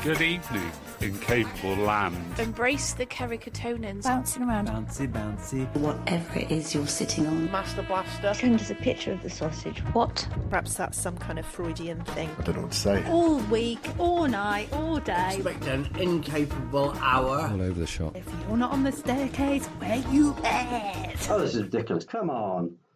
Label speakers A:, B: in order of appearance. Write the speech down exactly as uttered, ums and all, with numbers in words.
A: Good evening, incapable land.
B: Embrace the Kerricatonans.
C: Bouncing around.
D: Bouncy, bouncy.
E: Whatever it is you're sitting on.
F: Master Blaster.
G: Send us a picture of the sausage. What?
F: Perhaps that's some kind of Freudian thing.
H: I don't know what to say.
I: All week, all night, all day.
J: Expect an incapable hour.
K: All over the shop.
I: If you're not on the staircase, where you at?
L: Oh, this is ridiculous. Come on.